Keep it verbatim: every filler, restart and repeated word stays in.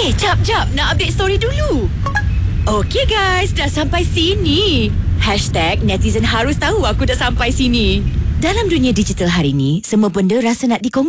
Eh, jap, jap. Nak update story dulu. Okey guys, dah sampai sini. Hashtag netizen harus tahu aku dah sampai sini. Dalam dunia digital hari ni, semua benda rasa nak dikongsi.